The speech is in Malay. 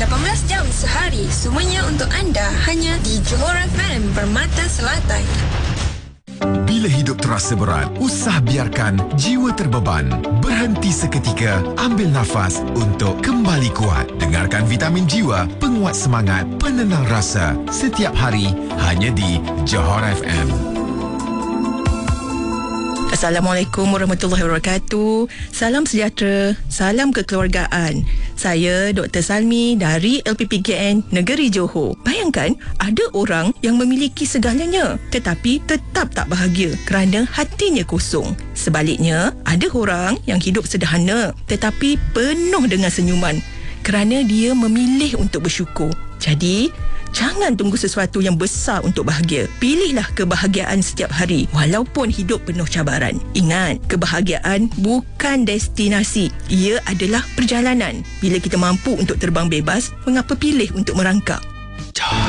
18 jam sehari, semuanya untuk anda hanya di Johor FM Permata Selatan. Bila hidup terasa berat, usah biarkan jiwa terbeban. Berhenti seketika, ambil nafas untuk kembali kuat. Dengarkan Vitamin Jiwa, penguat semangat, penenang rasa. Setiap hari, hanya di Johor FM. Assalamualaikum warahmatullahi wabarakatuh. Salam sejahtera, salam kekeluargaan. Saya Dr. Salmi dari LPPKN Negeri Johor. Bayangkan ada orang yang memiliki segalanya tetapi tetap tak bahagia kerana hatinya kosong. Sebaliknya, ada orang yang hidup sederhana tetapi penuh dengan senyuman kerana dia memilih untuk bersyukur. Jadi, jangan tunggu sesuatu yang besar untuk bahagia. Pilihlah kebahagiaan setiap hari walaupun hidup penuh cabaran. Ingat, kebahagiaan bukan destinasi. Ia adalah perjalanan. Bila kita mampu untuk terbang bebas, mengapa pilih untuk merangkak?